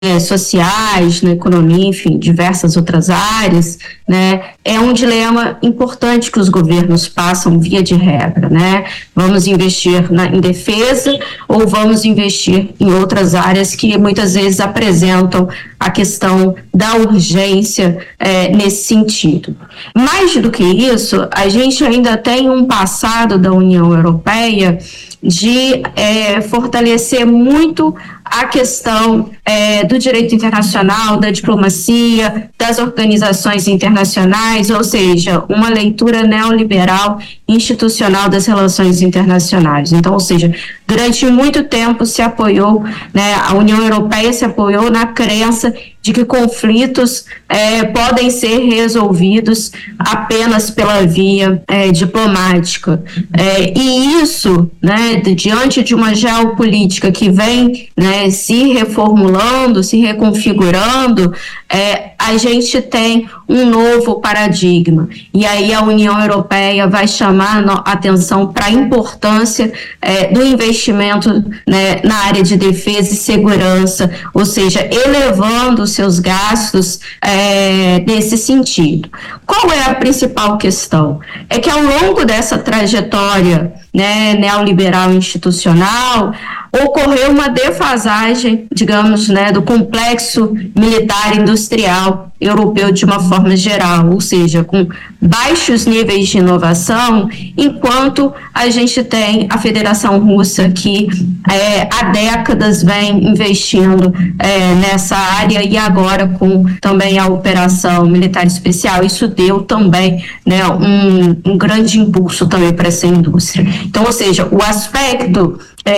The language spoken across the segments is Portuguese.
sociais, na economia, enfim, diversas outras áreas, né, é um dilema importante que os governos passam via de regra, né? Vamos investir em defesa ou vamos investir em outras áreas que muitas vezes apresentam a questão da urgência nesse sentido. Mais do que isso, a gente ainda tem um passado da União Europeia de fortalecer muito a questão do direito internacional, da diplomacia, das organizações internacionais, ou seja, uma leitura neoliberal institucional das relações internacionais. Então, ou seja, durante muito tempo se apoiou, né, a União Europeia se apoiou na crença de que conflitos podem ser resolvidos apenas pela via diplomática. E isso, né, diante de uma geopolítica que vem, né, se reformulando, se reconfigurando, a gente tem um novo paradigma. E aí a União Europeia vai chamar a atenção para a importância do investimento, né, na área de defesa e segurança, ou seja, elevando os seus gastos nesse sentido. Qual é a principal questão? É que ao longo dessa trajetória, né, neoliberal institucional, ocorreu uma defasagem, digamos, né, do complexo militar industrial europeu de uma forma geral, ou seja, com baixos níveis de inovação, enquanto a gente tem a Federação Russa que há décadas vem investindo nessa área e agora com também a operação militar especial, isso deu também, né, um grande impulso também para essa indústria. Então, ou seja, o aspecto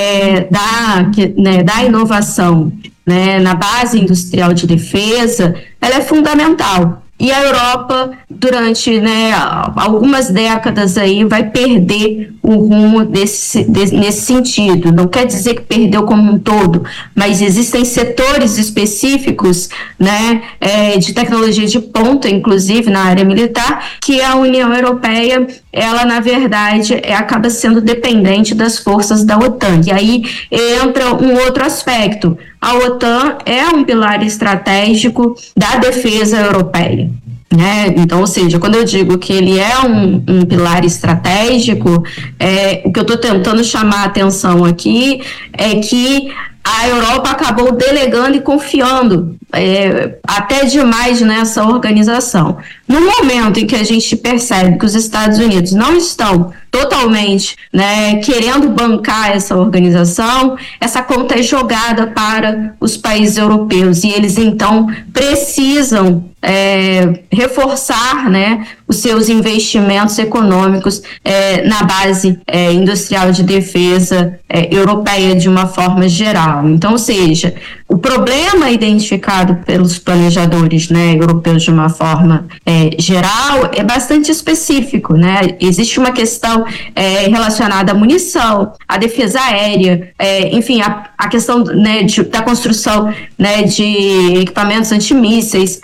da inovação, né, na base industrial de defesa, ela é fundamental. E a Europa, durante, né, algumas décadas aí, vai perder o rumo nesse sentido. Não quer dizer que perdeu como um todo, mas existem setores específicos, né, de tecnologia de ponta, inclusive na área militar, que a União Europeia, ela, na verdade, acaba sendo dependente das forças da OTAN. E aí entra um outro aspecto. A OTAN é um pilar estratégico da defesa europeia, né? Então, ou seja, quando eu digo que ele é um pilar estratégico, o que eu estou tentando chamar a atenção aqui é que a Europa acabou delegando e confiando até demais nessa organização. No momento em que a gente percebe que os Estados Unidos não estão totalmente, né, querendo bancar essa organização, essa conta é jogada para os países europeus e eles então precisam reforçar, né, os seus investimentos econômicos na base industrial de defesa europeia de uma forma geral. Então, ou seja, o problema identificado pelos planejadores, né, europeus de uma forma geral é bastante específico, né? Existe uma questão relacionada à munição, à defesa aérea, enfim, a questão, né, da construção, né, de equipamentos antimísseis,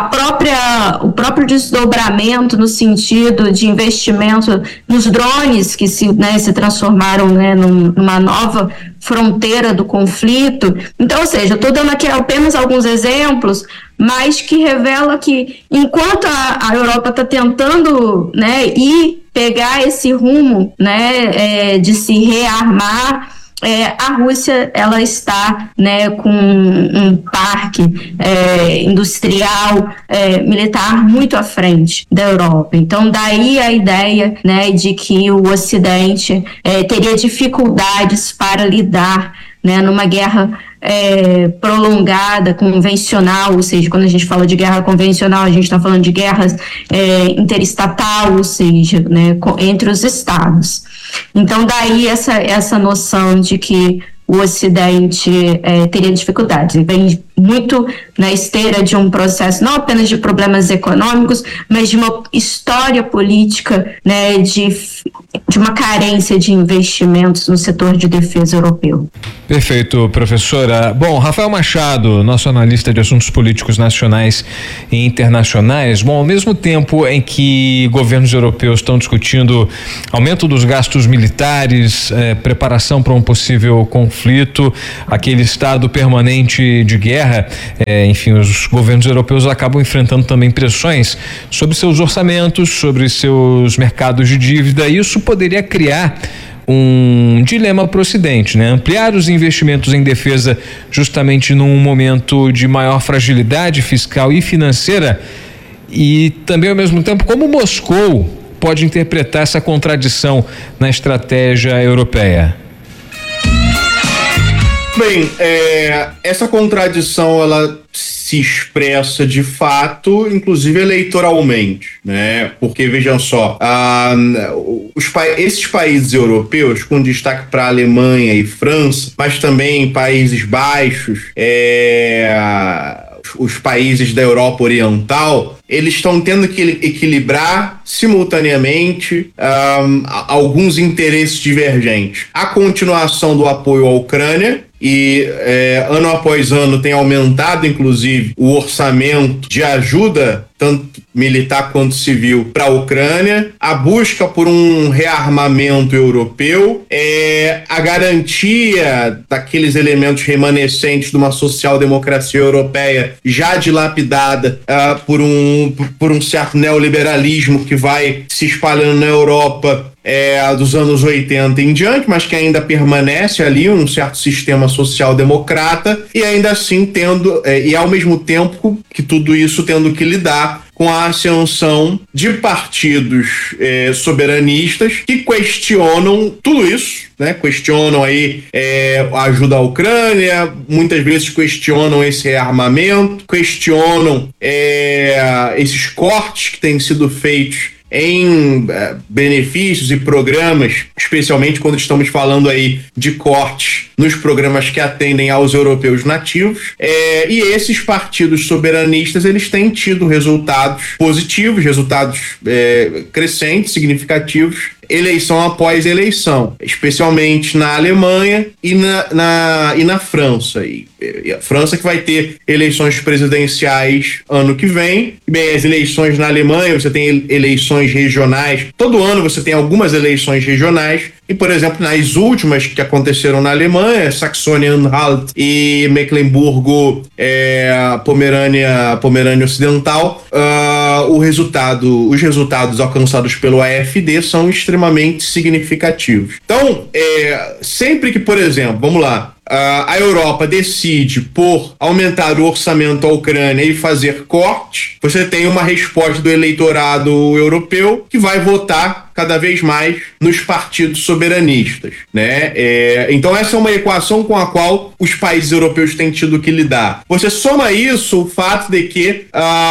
o próprio desdobramento no sentido de investimento nos drones que se transformaram, né, numa nova fronteira do conflito. Então, ou seja, eu estou dando aqui apenas alguns exemplos, mas que revela que enquanto a Europa está tentando, né, pegar esse rumo, né, de se rearmar, a Rússia, ela está, né, com um parque industrial militar muito à frente da Europa. Então, daí a ideia, né, de que o Ocidente teria dificuldades para lidar, né, numa guerra prolongada, convencional, ou seja, quando a gente fala de guerra convencional, a gente está falando de guerras interestatal, ou seja, né, entre os estados. Então, daí essa noção de que o Ocidente teria dificuldades. Vem muito na esteira de um processo não apenas de problemas econômicos, mas de uma história política, né, de uma carência de investimentos no setor de defesa europeu. Perfeito, professora. Bom, Rafael Machado, nosso analista de assuntos políticos nacionais e internacionais. Bom, ao mesmo tempo em que governos europeus estão discutindo aumento dos gastos militares, preparação para um possível conflito, aquele estado permanente de guerra, guerra, enfim, os governos europeus acabam enfrentando também pressões sobre seus orçamentos, sobre seus mercados de dívida. Isso poderia criar um dilema para o Ocidente, né? Ampliar os investimentos em defesa justamente num momento de maior fragilidade fiscal e financeira, e também ao mesmo tempo como Moscou pode interpretar essa contradição na estratégia europeia. Bem, essa contradição ela se expressa de fato, inclusive eleitoralmente, né? Porque vejam só, esses países europeus, com destaque para a Alemanha e França, mas também Países Baixos, os países da Europa Oriental, eles estão tendo que equilibrar simultaneamente alguns interesses divergentes. A continuação do apoio à Ucrânia, e ano após ano tem aumentado, inclusive, o orçamento de ajuda, tanto militar quanto civil, para a Ucrânia, a busca por um rearmamento europeu, a garantia daqueles elementos remanescentes de uma social-democracia europeia já dilapidada por um certo neoliberalismo que vai se espalhando na Europa dos anos 80 em diante, mas que ainda permanece ali um certo sistema social-democrata, e ainda assim e ao mesmo tempo que tudo isso tendo que lidar com a ascensão de partidos soberanistas que questionam tudo isso, né? Questionam aí a ajuda à Ucrânia, muitas vezes questionam esse rearmamento, questionam esses cortes que têm sido feitos em benefícios e programas, especialmente quando estamos falando aí de cortes nos programas que atendem aos europeus nativos, e esses partidos soberanistas, eles têm tido resultados positivos, resultados crescentes, significativos, eleição após eleição, especialmente na Alemanha e na França. E a França que vai ter eleições presidenciais ano que vem. Bem, as eleições na Alemanha, você tem eleições regionais. Todo ano você tem algumas eleições regionais. E, por exemplo, nas últimas que aconteceram na Alemanha, Saxônia-Anhalt e Mecklemburgo, Pomerânia Ocidental, os resultados alcançados pelo AfD são extremamente significativos. Então, sempre que, por exemplo, vamos lá, a Europa decide por aumentar o orçamento à Ucrânia e fazer corte, você tem uma resposta do eleitorado europeu que vai votar cada vez mais nos partidos soberanistas, né? Então essa é uma equação com a qual os países europeus têm tido que lidar. Você soma isso o fato de que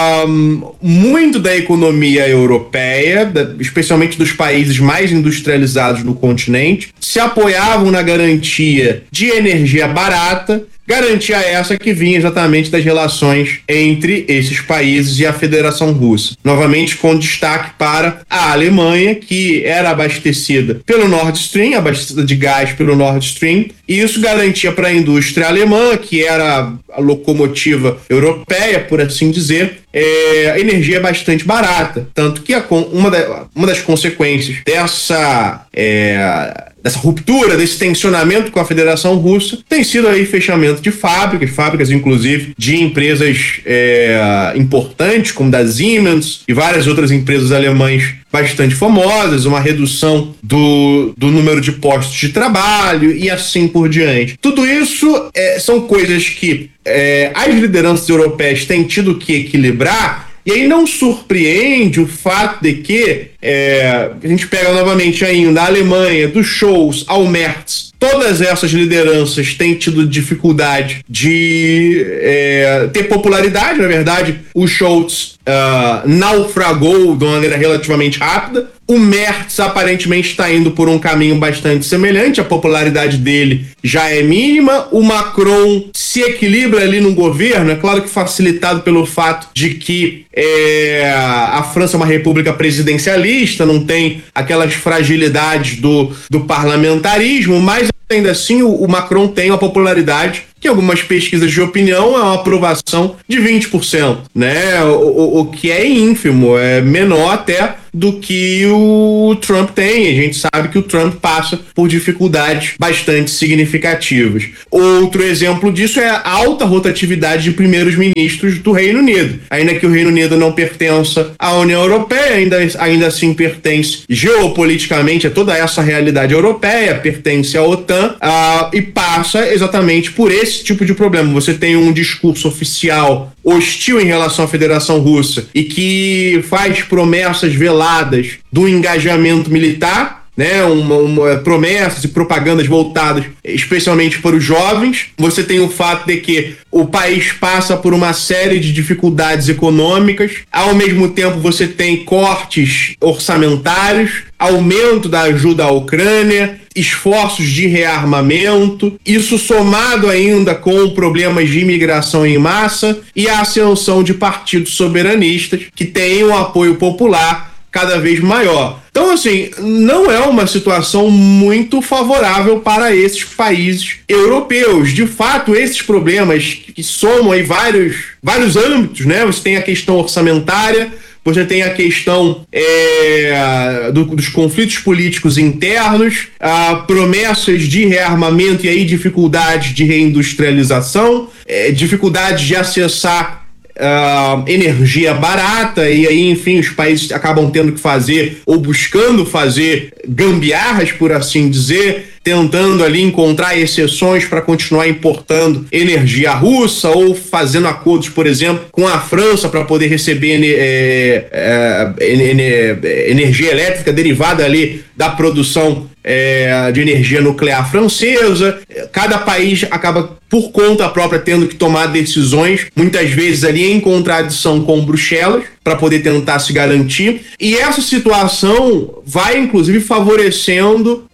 muito da economia europeia, especialmente dos países mais industrializados do continente, se apoiavam na garantia de energia barata, garantia essa que vinha exatamente das relações entre esses países e a Federação Russa. Novamente com destaque para a Alemanha, que era abastecida pelo Nord Stream, abastecida de gás pelo Nord Stream, e isso garantia para a indústria alemã, que era a locomotiva europeia, por assim dizer, energia bastante barata. Tanto que uma das consequências dessa ruptura, desse tensionamento com a Federação Russa, tem sido aí fechamento de fábricas inclusive de empresas importantes, como da Siemens e várias outras empresas alemãs bastante famosas, uma redução do número de postos de trabalho e assim por diante. Tudo isso são coisas que as lideranças europeias têm tido que equilibrar. E aí não surpreende o fato de que a gente pega novamente ainda a Alemanha, do Scholz ao Merz, todas essas lideranças têm tido dificuldade de ter popularidade. Na verdade, o Scholz naufragou de uma maneira relativamente rápida. O Merz aparentemente está indo por um caminho bastante semelhante, a popularidade dele já é mínima. O Macron se equilibra ali no governo, é claro que facilitado pelo fato de que a França é uma república presidencialista, não tem aquelas fragilidades do parlamentarismo, mas ainda assim o Macron tem uma popularidade que em algumas pesquisas de opinião é uma aprovação de 20%, né? O que é ínfimo, é menor até do que o Trump tem. A gente sabe que o Trump passa por dificuldades bastante significativas. Outro exemplo disso é a alta rotatividade de primeiros ministros do Reino Unido. Ainda que o Reino Unido não pertença à União Europeia, ainda assim pertence geopoliticamente a toda essa realidade europeia, pertence à OTAN, e passa exatamente por esse tipo de problema. Você tem um discurso oficial hostil em relação à Federação Russa e que faz promessas veladas do engajamento militar, né, promessas e propagandas voltadas especialmente para os jovens. Você tem o fato de que o país passa por uma série de dificuldades econômicas, ao mesmo tempo você tem cortes orçamentários, aumento da ajuda à Ucrânia, esforços de rearmamento, isso somado ainda com problemas de imigração em massa e a ascensão de partidos soberanistas que têm um apoio popular cada vez maior. Então, assim, não é uma situação muito favorável para esses países europeus. De fato, esses problemas que somam aí vários âmbitos, né? Você tem a questão orçamentária, você tem a questão dos conflitos políticos internos, promessas de rearmamento e aí dificuldades de reindustrialização, dificuldades de acessar energia barata, e aí, enfim, os países acabam tendo que fazer ou buscando fazer gambiarras, por assim dizer, tentando ali encontrar exceções para continuar importando energia russa ou fazendo acordos, por exemplo, com a França para poder receber energia elétrica derivada ali da produção de energia nuclear francesa. Cada país acaba por conta própria tendo que tomar decisões, muitas vezes ali em contradição com Bruxelas, para poder tentar se garantir. E essa situação vai inclusive favorecendo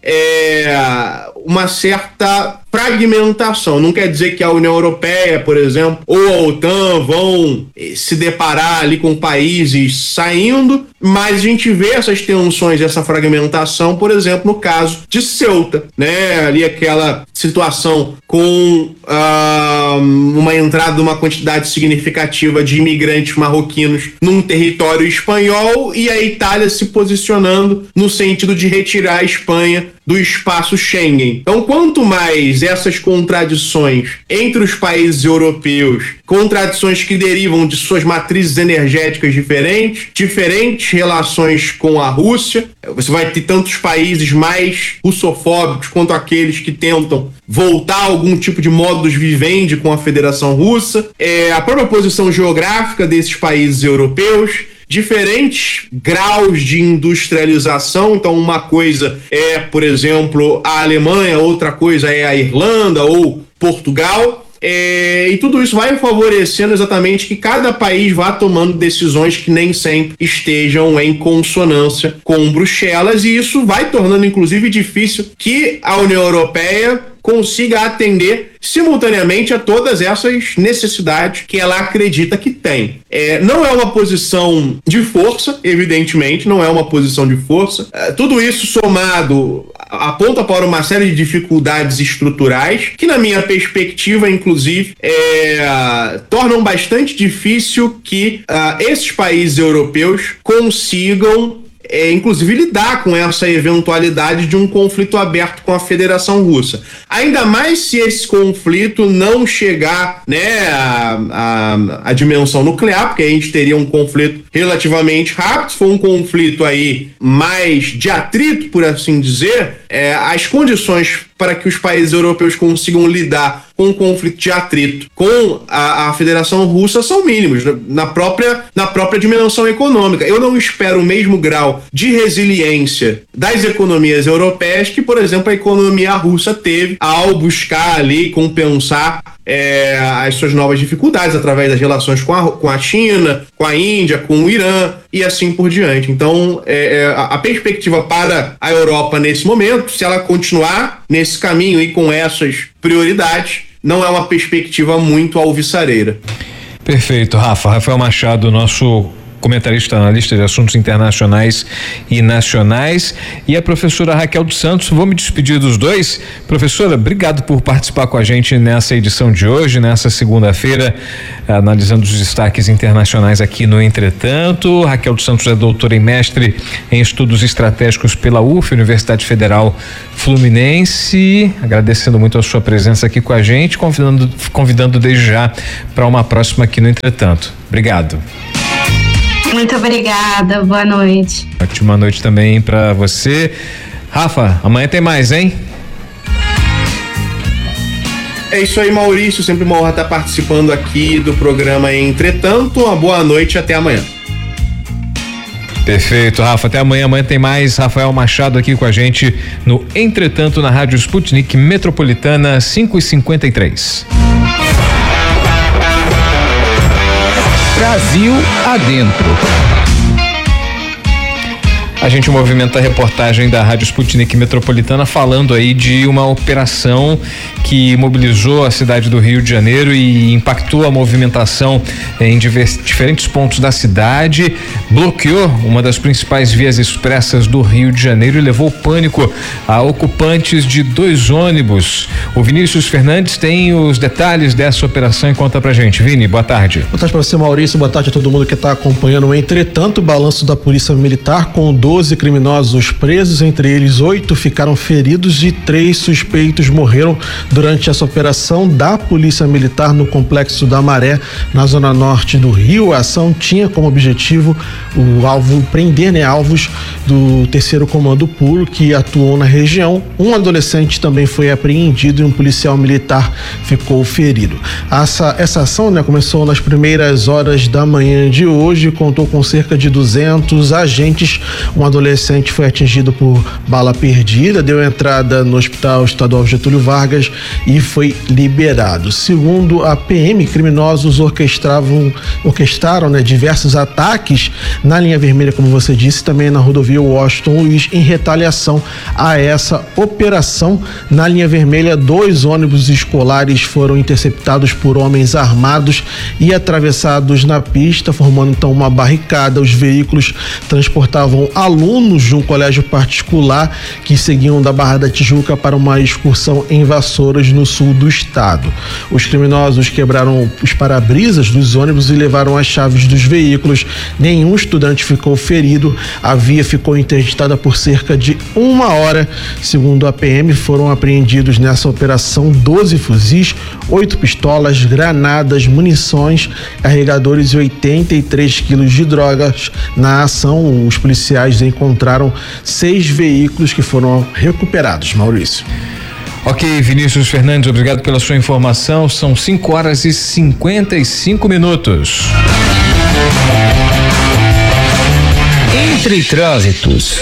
uma certa fragmentação. Não quer dizer que a União Europeia, por exemplo, ou a OTAN vão se deparar ali com países saindo, mas a gente vê essas tensões, essa fragmentação, por exemplo, no caso de Ceuta, né? Ali aquela situação com uma entrada de uma quantidade significativa de imigrantes marroquinos num território espanhol e a Itália se posicionando no sentido de retirar a Espanha do espaço Schengen. Então, quanto mais essas contradições entre os países europeus, contradições que derivam de suas matrizes energéticas diferentes relações com a Rússia, você vai ter tantos países mais russofóbicos quanto aqueles que tentam voltar a algum tipo de modus vivendi com a Federação Russa, a própria posição geográfica desses países europeus, diferentes graus de industrialização. Então, uma coisa é, por exemplo, a Alemanha, outra coisa é a Irlanda ou Portugal. E tudo isso vai favorecendo exatamente que cada país vá tomando decisões que nem sempre estejam em consonância com Bruxelas, e isso vai tornando inclusive difícil que a União Europeia consiga atender simultaneamente a todas essas necessidades que ela acredita que tem. Não é uma posição de força, evidentemente, não é uma posição de força. Tudo isso somado aponta para uma série de dificuldades estruturais que, na minha perspectiva, inclusive, tornam bastante difícil que esses países europeus consigam inclusive lidar com essa eventualidade de um conflito aberto com a Federação Russa. Ainda mais se esse conflito não chegar, né, à dimensão nuclear, porque a gente teria um conflito relativamente rápido. Se for um conflito aí mais de atrito, por assim dizer, as condições para que os países europeus consigam lidar com um conflito de atrito com a Federação Russa são mínimos, na própria dimensão econômica. Eu não espero o mesmo grau de resiliência das economias europeias que, por exemplo, a economia russa teve ao buscar ali compensar as suas novas dificuldades através das relações com a China, com a Índia, com o Irã e assim por diante. Então, a perspectiva para a Europa nesse momento, se ela continuar nesse caminho e com essas prioridades, não é uma perspectiva muito alvissareira. Perfeito, Rafa. Rafael Machado, nosso comentarista, analista de assuntos internacionais e nacionais, e a professora Raquel dos Santos. Vou me despedir dos dois. Professora, obrigado por participar com a gente nessa edição de hoje, nessa segunda-feira, analisando os destaques internacionais aqui no Entretanto. Raquel dos Santos é doutora e mestre em estudos estratégicos pela UF, Universidade Federal Fluminense. Agradecendo muito a sua presença aqui com a gente, convidando desde já para uma próxima aqui no Entretanto. Obrigado. Muito obrigada, boa noite. Ótima noite também para você. Rafa, amanhã tem mais, hein? É isso aí, Maurício, sempre uma honra estar participando aqui do programa Entretanto. Uma boa noite e até amanhã. Perfeito, Rafa, até amanhã. Amanhã tem mais. Rafael Machado aqui com a gente no Entretanto, na Rádio Sputnik Metropolitana 5h53. Brasil Adentro. A gente movimenta a reportagem da Rádio Sputnik Metropolitana falando aí de uma operação que mobilizou a cidade do Rio de Janeiro e impactou a movimentação em diferentes pontos da cidade, bloqueou uma das principais vias expressas do Rio de Janeiro e levou pânico a ocupantes de 2 ônibus. O Vinícius Fernandes tem os detalhes dessa operação e conta pra gente. Vini, boa tarde. Boa tarde pra você, Maurício, boa tarde a todo mundo que está acompanhando o Entretanto. O balanço da Polícia Militar com 12 criminosos presos, entre eles 8 ficaram feridos e 3 suspeitos morreram durante essa operação da Polícia Militar no Complexo da Maré, na zona norte do Rio. A ação tinha como objetivo o alvo prender, alvos do 3º Comando Puro que atuou na região. Um adolescente também foi apreendido e um policial militar ficou ferido. Essa ação, começou nas primeiras horas da manhã de hoje, contou com cerca de 200 agentes. Um adolescente foi atingido por bala perdida, deu entrada no Hospital Estadual Getúlio Vargas e foi liberado. Segundo a PM, criminosos orquestraram diversos ataques na linha vermelha, como você disse, também na rodovia Washington Luiz, em retaliação a essa operação. Na linha vermelha, 2 ônibus escolares foram interceptados por homens armados e atravessados na pista, formando então uma barricada. Os veículos transportavam alunos de um colégio particular que seguiam da Barra da Tijuca para uma excursão em Vassouras, no sul do estado. Os criminosos quebraram os para-brisas dos ônibus e levaram as chaves dos veículos. Nenhum estudante ficou ferido. A via ficou interditada por cerca de 1 hora. Segundo a PM, foram apreendidos nessa operação 12 fuzis, 8 pistolas, granadas, munições, carregadores e 83 quilos de drogas. Na ação, os policiais encontraram 6 veículos que foram recuperados. Maurício. Ok, Vinícius Fernandes, obrigado pela sua informação. São 5h55. Entre trânsitos.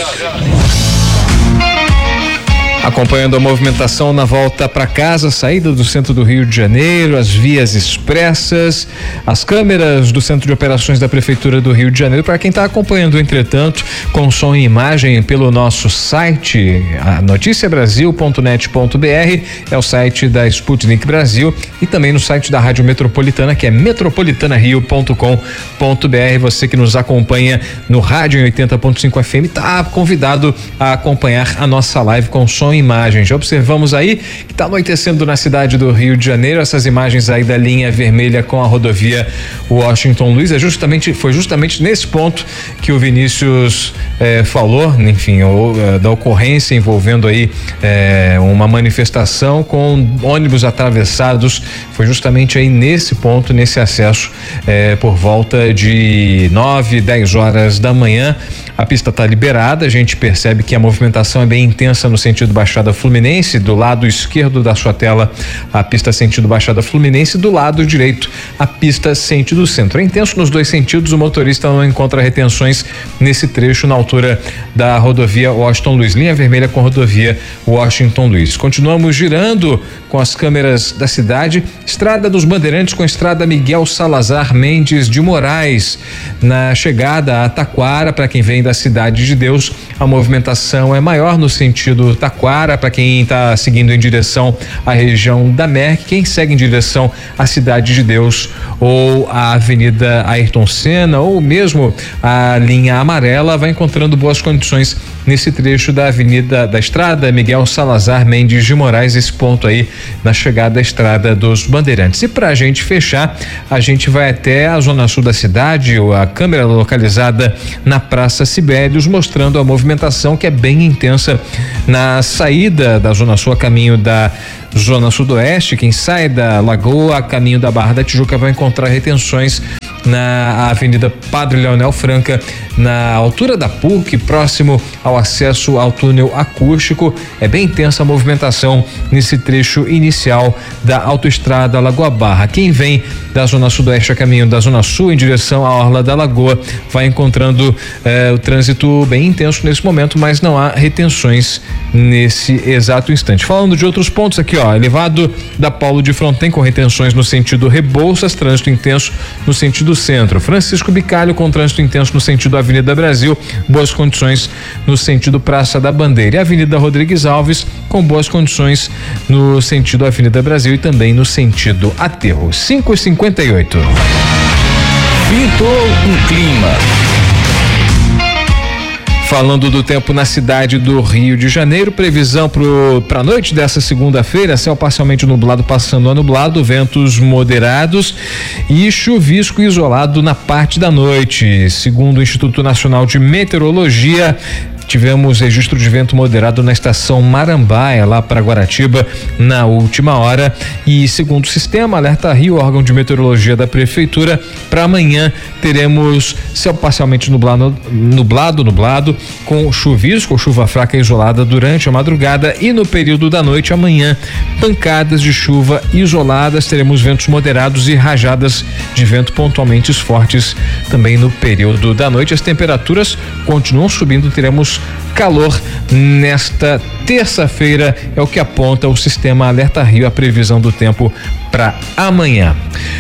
Acompanhando a movimentação na volta para casa, saída do centro do Rio de Janeiro, as vias expressas, as câmeras do Centro de Operações da Prefeitura do Rio de Janeiro. Para quem está acompanhando, entretanto, com som e imagem pelo nosso site, noticiabrasil.net.br, é o site da Sputnik Brasil, e também no site da Rádio Metropolitana, que é metropolitanario.com.br. Você que nos acompanha no rádio em 80.5 FM está convidado a acompanhar a nossa live com som e imagens. Já observamos aí que está anoitecendo na cidade do Rio de Janeiro. Essas imagens aí da linha vermelha com a rodovia Washington Luiz. Foi justamente nesse ponto que o Vinícius falou, enfim, da ocorrência envolvendo aí uma manifestação com ônibus atravessados. Foi justamente aí nesse ponto, nesse acesso, por volta de 9, 10 horas da manhã. A pista está liberada, a gente percebe que a movimentação é bem intensa no sentido Baixada Fluminense. Do lado esquerdo da sua tela, a pista sentido Baixada Fluminense, do lado direito, a pista sentido centro. É intenso nos 2 sentidos, o motorista não encontra retenções nesse trecho na altura da rodovia Washington Luiz, linha vermelha com rodovia Washington Luiz. Continuamos girando com as câmeras da cidade, Estrada dos Bandeirantes com Estrada Miguel Salazar Mendes de Moraes, na chegada a Taquara, para quem vem da da Cidade de Deus, a movimentação é maior no sentido Taquara, para quem está seguindo em direção à região da Merck, quem segue em direção à Cidade de Deus ou a Avenida Ayrton Senna ou mesmo a linha amarela vai encontrando boas condições nesse trecho da Avenida da Estrada Miguel Salazar Mendes de Moraes, esse ponto aí na chegada da Estrada dos Bandeirantes. E para a gente fechar, a gente vai até a zona sul da cidade, a câmera localizada na Praça Sibelius, mostrando a movimentação que é bem intensa na saída da zona sul a caminho da zona sudoeste. Quem sai da Lagoa a caminho da Barra da Tijuca vai encontrar retenções na Avenida Padre Leonel Franca, na altura da PUC, próximo ao acesso ao túnel acústico. É bem intensa a movimentação nesse trecho inicial da autoestrada Lagoa Barra. Quem vem da zona sudoeste a caminho da zona sul em direção à Orla da Lagoa vai encontrando o trânsito bem intenso nesse momento, mas não há retenções nesse exato instante. Falando de outros pontos aqui, elevado da Paulo de Fronten com retenções no sentido Rebouças, trânsito intenso no sentido centro. Francisco Bicalho com trânsito intenso no sentido Avenida Brasil, boas condições no sentido Praça da Bandeira. E Avenida Rodrigues Alves com boas condições no sentido Avenida Brasil e também no sentido Aterro. 5h58. Pintou um clima. Falando do tempo na cidade do Rio de Janeiro, previsão para a noite dessa segunda-feira, céu parcialmente nublado passando a nublado, ventos moderados e chuvisco isolado na parte da noite. Segundo o Instituto Nacional de Meteorologia, tivemos registro de vento moderado na estação Marambaia, lá para Guaratiba, na última hora. E segundo o sistema Alerta Rio, órgão de meteorologia da prefeitura, para amanhã teremos céu parcialmente nublado, com chuvisco ou chuva fraca isolada durante a madrugada e no período da noite. Amanhã, pancadas de chuva isoladas, teremos ventos moderados e rajadas de vento pontualmente fortes também no período da noite. As temperaturas continuam subindo, teremos calor nesta terça-feira, é o que aponta o sistema Alerta Rio, a previsão do tempo para amanhã.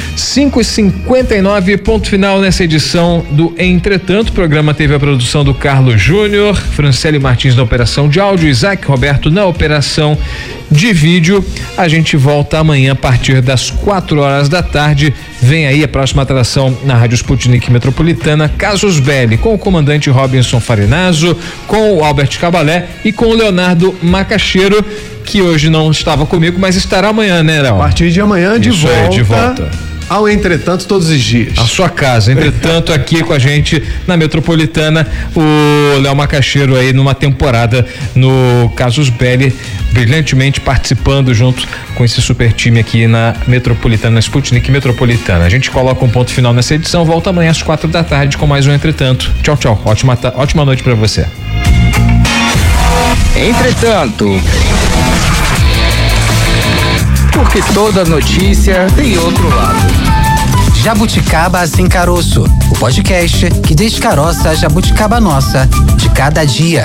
5h59, ponto final nessa edição do Entretanto. O programa teve a produção do Carlos Júnior, Franciele Martins na operação de áudio, Isaac Roberto na operação de vídeo. A gente volta amanhã a partir das 4 da tarde. Vem aí a próxima atração na Rádio Sputnik Metropolitana, Casus Belli, com o comandante Robinson Farinazzo, com o Albert Cabalé e com o Leonardo Macaxeiro, que hoje não estava comigo, mas estará amanhã, né, Léo? A partir de amanhã, de volta ao Entretanto todos os dias. A sua casa, Entretanto, aqui com a gente na Metropolitana, o Léo Macaxeiro aí numa temporada no Casus Belli, brilhantemente participando junto com esse super time aqui na Metropolitana, na Sputnik Metropolitana. A gente coloca um ponto final nessa edição, volta amanhã às 4 da tarde com mais um Entretanto. Tchau, tchau. Ótima noite pra você. Entretanto, porque toda notícia tem outro lado. Jabuticaba Sem Caroço, o podcast que descaroça a jabuticaba nossa de cada dia.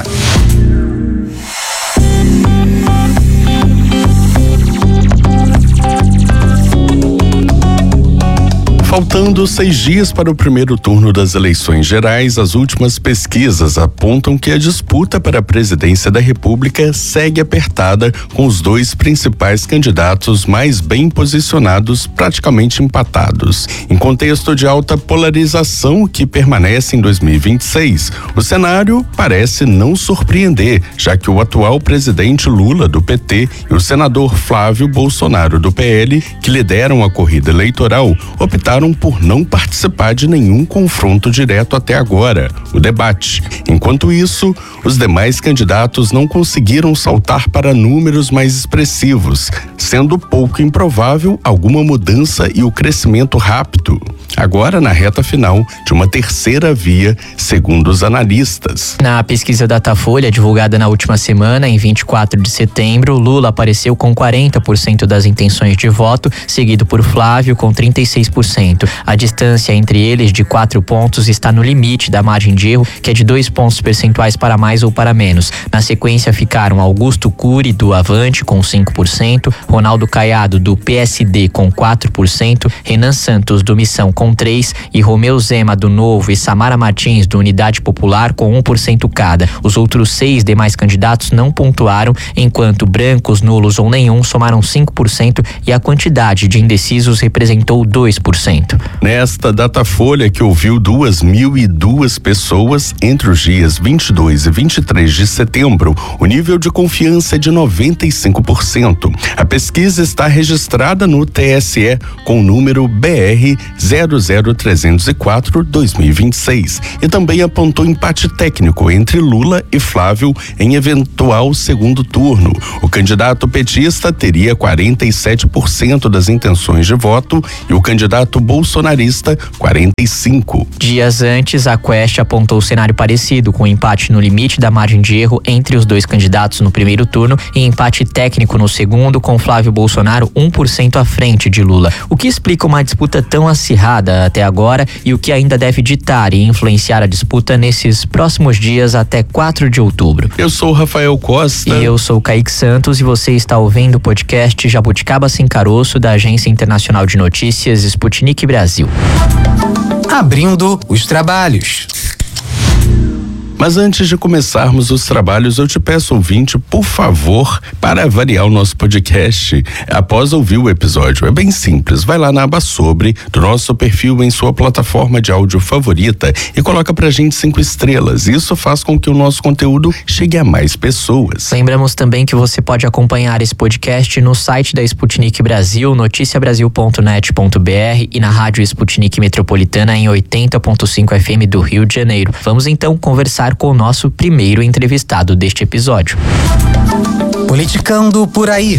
Faltando 6 dias para o primeiro turno das eleições gerais, as últimas pesquisas apontam que a disputa para a presidência da República segue apertada, com os dois principais candidatos mais bem posicionados praticamente empatados. Em contexto de alta polarização que permanece em 2026, o cenário parece não surpreender, já que o atual presidente Lula, do PT, e o senador Flávio Bolsonaro, do PL, que lideram a corrida eleitoral, optaram por não participar de nenhum confronto direto até agora, o debate. Enquanto isso, os demais candidatos não conseguiram saltar para números mais expressivos, sendo pouco improvável alguma mudança e o crescimento rápido, agora na reta final de uma terceira via, segundo os analistas. Na pesquisa Datafolha, divulgada na última semana, em 24 de setembro, Lula apareceu com 40% das intenções de voto, seguido por Flávio com 36%. 2%. A distância entre eles de 4 pontos está no limite da margem de erro, que é de 2 pontos percentuais para mais ou para menos. Na sequência ficaram Augusto Cury, do Avante, com 5%, Ronaldo Caiado, do PSD, com 4%, Renan Santos, do Missão, com 3%, e Romeu Zema, do Novo, e Samara Martins, do Unidade Popular, com 1% cada. Os outros 6 demais candidatos não pontuaram, enquanto brancos, nulos ou nenhum somaram 5% e a quantidade de indecisos representou 2%. Nesta Datafolha, que ouviu 2.002 pessoas entre os dias 22 e 23 de setembro, o nível de confiança é de 95%. A pesquisa está registrada no TSE com o número BR 00304-2026 e também apontou empate técnico entre Lula e Flávio em eventual segundo turno. O candidato petista teria 47% das intenções de voto e o candidato bolsonarista 45%. Dias antes, a Quest apontou cenário parecido, com empate no limite da margem de erro entre os dois candidatos no primeiro turno e empate técnico no segundo, com Flávio Bolsonaro 1% à frente de Lula. O que explica uma disputa tão acirrada até agora e o que ainda deve ditar e influenciar a disputa nesses próximos dias até 4 de outubro. Eu sou o Rafael Costa. E eu sou o Kaique Santos e você está ouvindo o podcast Jabuticaba Sem Caroço, da Agência Internacional de Notícias Sputnik Brasil. Abrindo os trabalhos. Mas antes de começarmos os trabalhos, eu te peço, ouvinte, por favor, para avaliar o nosso podcast após ouvir o episódio. É bem simples, vai lá na aba Sobre do nosso perfil em sua plataforma de áudio favorita e coloca pra gente 5 estrelas. Isso faz com que o nosso conteúdo chegue a mais pessoas. Lembramos também que você pode acompanhar esse podcast no site da Sputnik Brasil, noticiabrasil.net.br, e na rádio Sputnik Metropolitana em 80.5 FM do Rio de Janeiro. Vamos então conversar com o nosso primeiro entrevistado deste episódio. Politicando por aí.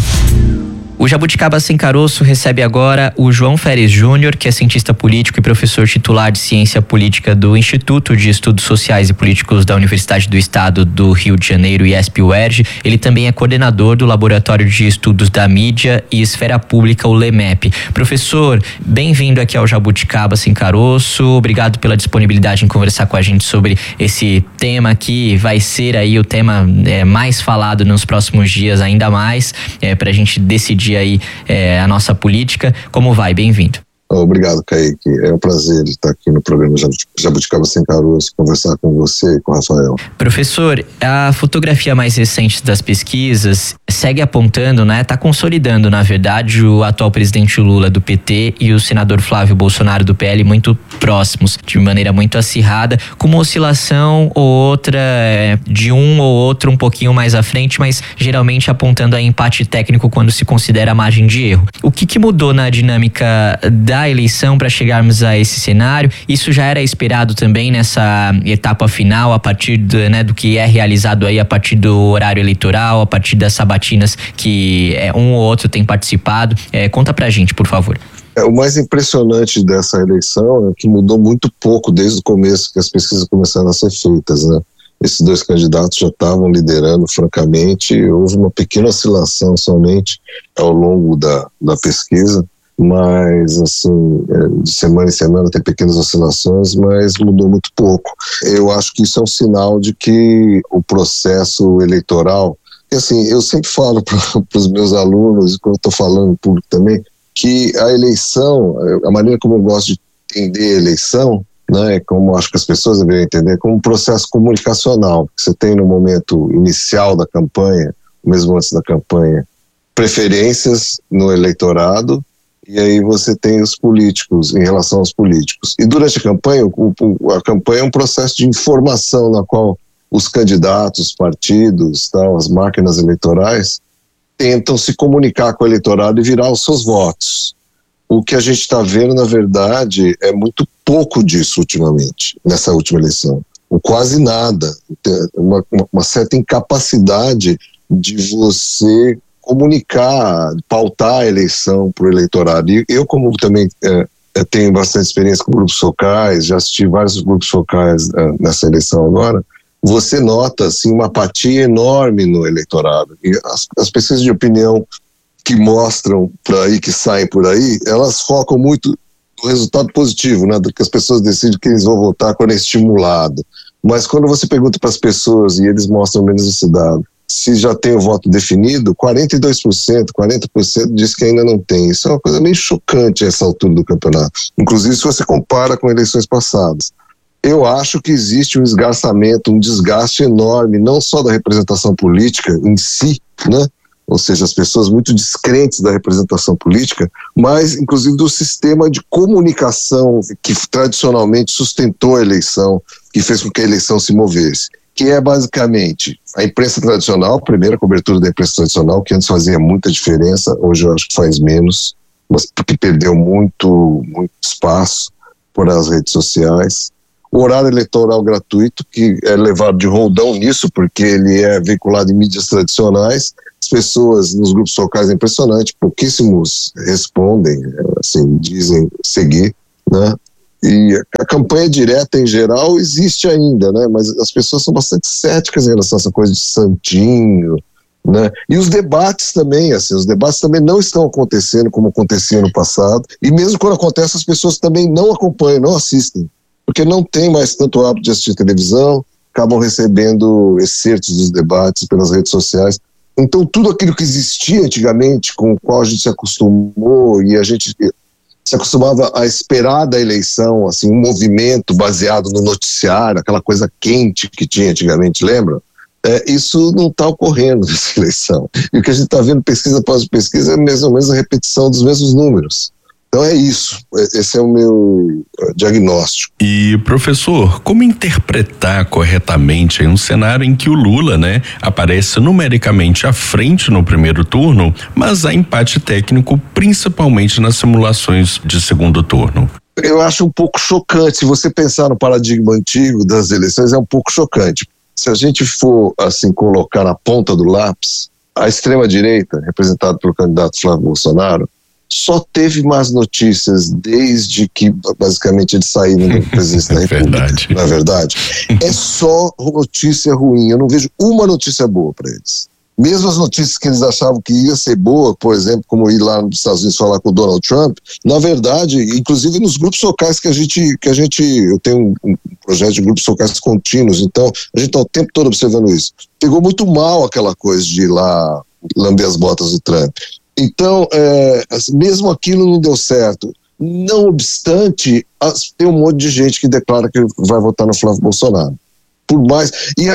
O Jabuticaba Sem Caroço recebe agora o João Feres Júnior, que é cientista político e professor titular de ciência política do Instituto de Estudos Sociais e Políticos da Universidade do Estado do Rio de Janeiro, IESP-UERJ. Ele também é coordenador do Laboratório de Estudos da Mídia e Esfera Pública, o LEMEP. Professor, bem-vindo aqui ao Jabuticaba Sem Caroço. Obrigado pela disponibilidade em conversar com a gente sobre esse tema que vai ser aí o tema mais falado nos próximos dias, ainda mais, pra gente decidir aí a nossa política. Como vai? Bem-vindo. Obrigado, Kaique. É um prazer estar aqui no programa Jabuticaba Sem Caroço, conversar com você e com o Rafael. Professor, a fotografia mais recente das pesquisas segue apontando, está consolidando, na verdade, o atual presidente Lula do PT e o senador Flávio Bolsonaro do PL muito próximos, de maneira muito acirrada, com uma oscilação ou outra de um ou outro um pouquinho mais à frente, mas geralmente apontando a empate técnico quando se considera a margem de erro. O que mudou na dinâmica da eleição para chegarmos a esse cenário? Isso já era esperado também nessa etapa final, a partir do que é realizado aí a partir do horário eleitoral, a partir das sabatinas que um ou outro tem participado. Conta pra gente, por favor. O mais impressionante dessa eleição é que mudou muito pouco desde o começo que as pesquisas começaram a ser feitas, né? Esses dois candidatos já estavam liderando, francamente, houve uma pequena oscilação somente ao longo da pesquisa, mas assim, de semana em semana tem pequenas oscilações, mas mudou muito pouco. Eu acho que isso é um sinal de que o processo eleitoral, assim, eu sempre falo para os meus alunos, e quando eu estou falando em público também, que a eleição, a maneira como eu gosto de entender a eleição, né, como acho que as pessoas deveriam entender, como um processo comunicacional, que você tem no momento inicial da campanha, mesmo antes da campanha, preferências no eleitorado, e aí você tem os políticos, em relação aos políticos. E durante a campanha é um processo de informação na qual os candidatos, partidos, as máquinas eleitorais tentam se comunicar com o eleitorado e virar os seus votos. O que a gente está vendo, na verdade, é muito pouco disso ultimamente, nessa última eleição. Ou quase nada. Uma certa incapacidade de você comunicar, pautar a eleição para o eleitorado. E eu, como também tenho bastante experiência com grupos focais, já assisti vários grupos focais nessa eleição agora, você nota assim, uma apatia enorme no eleitorado. E as pesquisas de opinião que mostram por aí, que saem por aí, elas focam muito resultado positivo, né? Do que as pessoas decidem que eles vão votar quando é estimulado. Mas quando você pergunta para as pessoas, e eles mostram menos esse dado, se já tem o voto definido, 42%, 40% diz que ainda não tem. Isso é uma coisa meio chocante a essa altura do campeonato. Inclusive, se você compara com eleições passadas. Eu acho que existe um esgarçamento, um desgaste enorme, não só da representação política em si, né? Ou seja, as pessoas muito descrentes da representação política, mas inclusive do sistema de comunicação que tradicionalmente sustentou a eleição, que fez com que a eleição se movesse. Que é basicamente a imprensa tradicional, a primeira cobertura da imprensa tradicional, que antes fazia muita diferença, hoje eu acho que faz menos, mas porque perdeu muito espaço por as redes sociais. O horário eleitoral gratuito, que é levado de roldão nisso, porque ele é veiculado em mídias tradicionais. As pessoas nos grupos locais é impressionante, pouquíssimos respondem, assim, dizem seguir, né? E a campanha direta em geral existe ainda, né? Mas as pessoas são bastante céticas em relação a essa coisa de santinho, né? E os debates também, assim, os debates também não estão acontecendo como aconteciam no passado, e mesmo quando acontece as pessoas também não acompanham, não assistem, porque não tem mais tanto hábito de assistir televisão, acabam recebendo excertos dos debates pelas redes sociais. Então tudo aquilo que existia antigamente, com o qual a gente se acostumou e a gente se acostumava a esperar da eleição, assim, um movimento baseado no noticiário, aquela coisa quente que tinha antigamente, lembra? Isso não está ocorrendo nessa eleição. E o que a gente está vendo pesquisa após pesquisa é mais ou menos a repetição dos mesmos números. Então é isso, esse é o meu diagnóstico. E, professor, como interpretar corretamente um cenário em que o Lula, né, aparece numericamente à frente no primeiro turno, mas há empate técnico principalmente nas simulações de segundo turno? Eu acho um pouco chocante, se você pensar no paradigma antigo das eleições, é um pouco chocante. Se a gente for, assim, colocar na ponta do lápis, a extrema-direita, representada pelo candidato Flávio Bolsonaro, só teve más notícias desde que basicamente eles saíram da presidência da República, não é verdade? É só notícia ruim, eu não vejo uma notícia boa para eles. Mesmo as notícias que eles achavam que ia ser boa, por exemplo, como ir lá nos Estados Unidos falar com o Donald Trump, na verdade, inclusive nos grupos locais que a gente eu tenho um projeto de grupos locais contínuos, então a gente está o tempo todo observando isso. Pegou muito mal aquela coisa de ir lá lamber as botas do Trump. Então, mesmo aquilo não deu certo. Não obstante, tem um monte de gente que declara que vai votar no Flávio Bolsonaro. Por mais.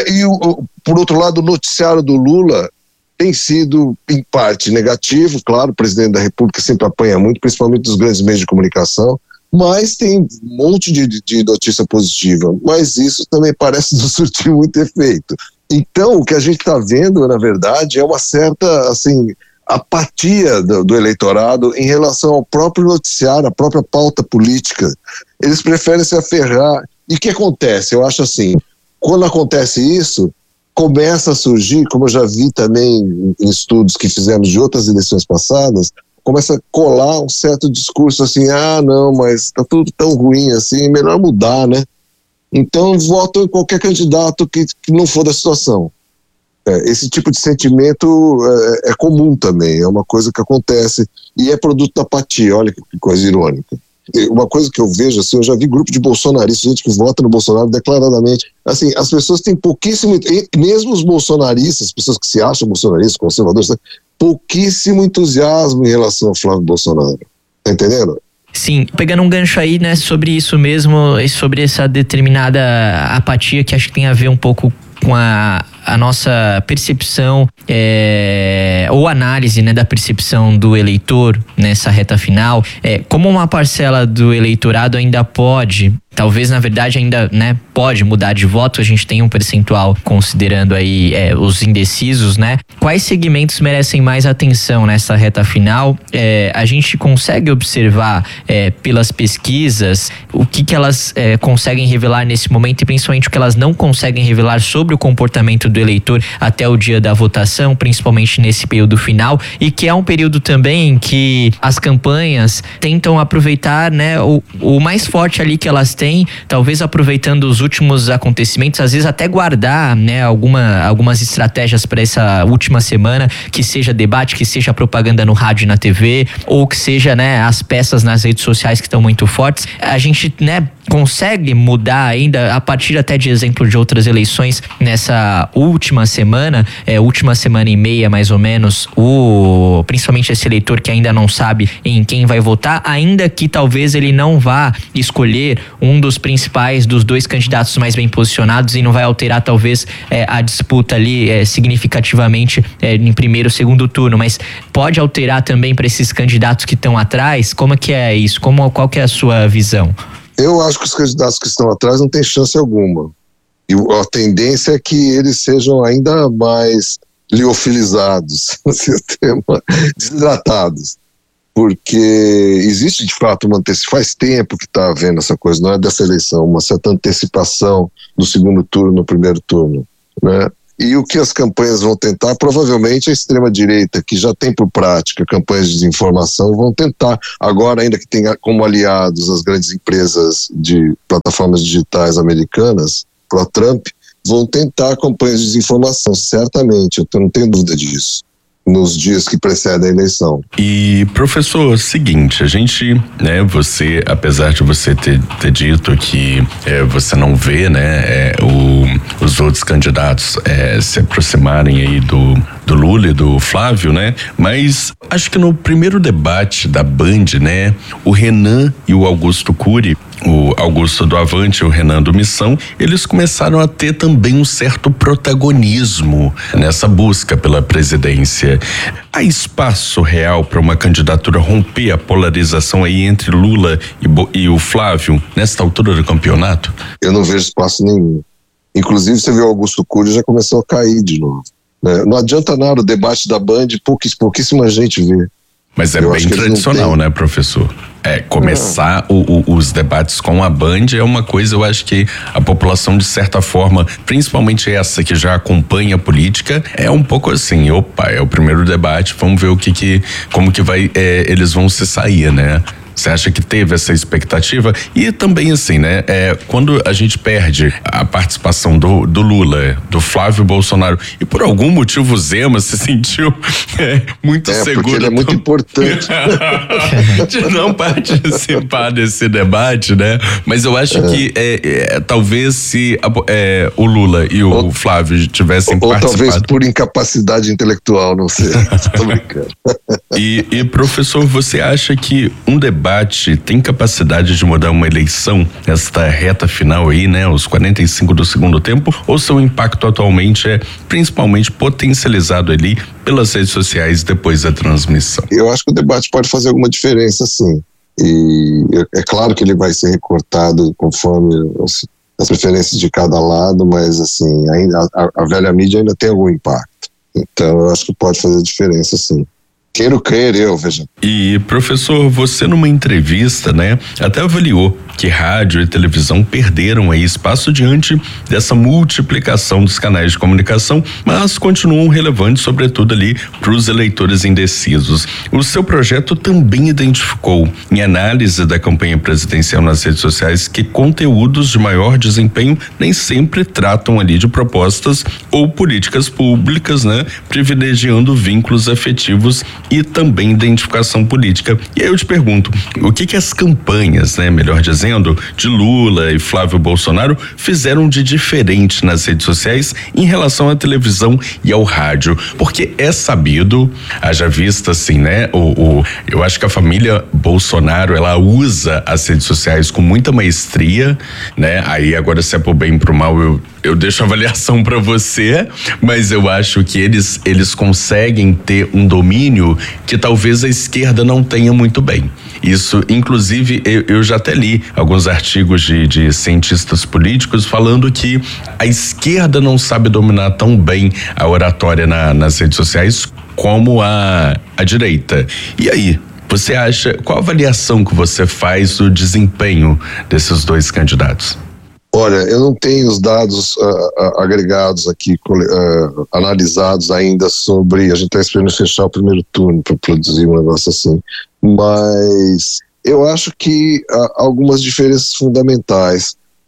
Por outro lado, o noticiário do Lula tem sido, em parte, negativo. Claro, o presidente da República sempre apanha muito, principalmente dos grandes meios de comunicação, mas tem um monte de notícia positiva. Mas isso também parece não surtir muito efeito. Então, o que a gente está vendo, na verdade, é uma certa, assim, apatia do eleitorado em relação ao próprio noticiário, à própria pauta política. Eles preferem se aferrar. E o que acontece? Eu acho assim, quando acontece isso, começa a surgir, como eu já vi também em estudos que fizemos de outras eleições passadas, começa a colar um certo discurso assim, não, mas está tudo tão ruim assim, melhor mudar, né? Então votam em qualquer candidato que não for da situação. Esse tipo de sentimento é comum também, é uma coisa que acontece e é produto da apatia. Olha que coisa irônica. Uma coisa que eu vejo, assim, eu já vi grupo de bolsonaristas, gente que vota no Bolsonaro declaradamente. Assim, as pessoas têm pouquíssimo, mesmo os bolsonaristas, as pessoas que se acham bolsonaristas, conservadores, pouquíssimo entusiasmo em relação ao Flávio Bolsonaro. Tá entendendo? Sim, pegando um gancho aí, né, sobre isso mesmo, e sobre essa determinada apatia que acho que tem a ver um pouco com a nossa percepção ou análise, né, da percepção do eleitor nessa reta final, como uma parcela do eleitorado ainda pode, talvez na verdade ainda, né, pode mudar de voto. A gente tem um percentual considerando aí os indecisos, né? Quais segmentos merecem mais atenção nessa reta final? A gente consegue observar pelas pesquisas o que elas conseguem revelar nesse momento e principalmente o que elas não conseguem revelar sobre o comportamento do eleitor até o dia da votação, principalmente nesse período final, e que é um período também em que as campanhas tentam aproveitar, né, o mais forte ali que elas têm, talvez aproveitando os os últimos acontecimentos, às vezes até guardar, né, algumas estratégias para essa última semana, que seja debate, que seja propaganda no rádio e na TV, ou que seja, né, as peças nas redes sociais que estão muito fortes. A gente, né, consegue mudar ainda, a partir até de exemplo de outras eleições, nessa última semana e meia mais ou menos, principalmente esse eleitor que ainda não sabe em quem vai votar, ainda que talvez ele não vá escolher um dos principais, dos dois candidatos mais bem posicionados, e não vai alterar talvez a disputa ali significativamente em primeiro ou segundo turno, mas pode alterar também para esses candidatos que estão atrás? Como é que é isso? Qual que é a sua visão? Eu acho que os candidatos que estão atrás não têm chance alguma. E a tendência é que eles sejam ainda mais liofilizados no sistema, desidratados. Porque existe de fato faz tempo que está havendo essa coisa, não é dessa eleição, uma certa antecipação do segundo turno no primeiro turno, né? E o que as campanhas vão tentar, provavelmente a extrema-direita, que já tem por prática campanhas de desinformação, vão tentar, agora ainda que tenha como aliados as grandes empresas de plataformas digitais americanas, pró-Trump, vão tentar campanhas de desinformação, certamente, eu não tenho dúvida disso, nos dias que precedem a eleição. E, professor, seguinte, a gente, né, você, apesar de você ter dito que você não vê, né, os outros candidatos se aproximarem aí do Lula e do Flávio, né, mas acho que no primeiro debate da Band, né, o Renan e o Augusto Cury, o Augusto do Avante e o Renan do Missão, eles começaram a ter também um certo protagonismo nessa busca pela presidência. Há espaço real para uma candidatura romper a polarização aí entre Lula e o Flávio nesta altura do campeonato? Eu não vejo espaço nenhum. Inclusive, você vê o Augusto Cury já começou a cair de novo, né? Não adianta nada, o debate da Band, pouquíssima gente vê. Mas é bem tradicional, né, professor? Começar os debates com a Band é uma coisa, eu acho que a população, de certa forma, principalmente essa que já acompanha a política, é um pouco assim, é o primeiro debate, vamos ver como que vai, eles vão se sair, né? Você acha que teve essa expectativa? E também assim, né? Quando a gente perde a participação do Lula, do Flávio Bolsonaro, e por algum motivo o Zema se sentiu muito seguro. Porque ele é muito importante. De não participar desse debate, né? Mas eu acho que talvez se o Lula e o Flávio tivessem participado. Ou talvez por incapacidade intelectual, não sei. Tô brincando. E professor, você acha que um debate tem capacidade de mudar uma eleição nesta reta final aí, né? Os 45 do segundo tempo, ou seu impacto atualmente é principalmente potencializado ali pelas redes sociais depois da transmissão? Eu acho que o debate pode fazer alguma diferença, sim. E é claro que ele vai ser recortado conforme as preferências de cada lado, mas assim, ainda a velha mídia ainda tem algum impacto. Então eu acho que pode fazer diferença, sim. Quero crer, veja. E, professor, você numa entrevista, né, até avaliou que rádio e televisão perderam aí espaço diante dessa multiplicação dos canais de comunicação, mas continuam relevantes, sobretudo ali para os eleitores indecisos. O seu projeto também identificou, em análise da campanha presidencial nas redes sociais, que conteúdos de maior desempenho nem sempre tratam ali de propostas ou políticas públicas, né, privilegiando vínculos afetivos e também identificação política. E aí eu te pergunto, o que as campanhas, né, melhor dizendo, de Lula e Flávio Bolsonaro fizeram de diferente nas redes sociais em relação à televisão e ao rádio? Porque é sabido, haja vista assim, né, eu acho que a família Bolsonaro, ela usa as redes sociais com muita maestria, né? Aí agora, se é pro bem e pro mal, eu deixo a avaliação para você, mas eu acho que eles conseguem ter um domínio que talvez a esquerda não tenha muito bem. Isso, inclusive, eu já até li alguns artigos de cientistas políticos falando que a esquerda não sabe dominar tão bem a oratória nas redes sociais como a direita. E aí, você acha, qual a avaliação que você faz do desempenho desses dois candidatos? Olha, eu não tenho os dados agregados aqui, analisados ainda sobre, a gente está esperando fechar o primeiro turno para produzir um negócio assim, mas eu acho que há algumas diferenças fundamentais,